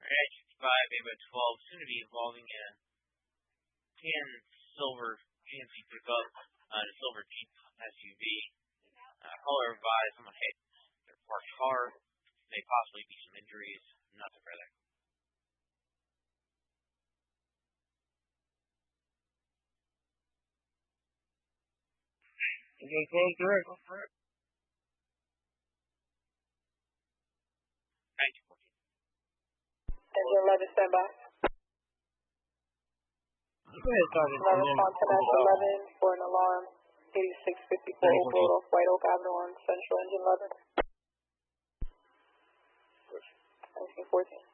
Edge 55, Ava 12, soon to be involving a tan silver GMC pickup and a silver Jeep SUV. Caller advised someone hit their parked car. May possibly be some injuries. Nothing further. Okay, close direct. Thank you. Engine 11, stand by. Go ahead, Sergeant. 11, Pontoon 11 for an alarm. 8654 Oak Road off White Oak Avenue on Central, Engine 11. 1914.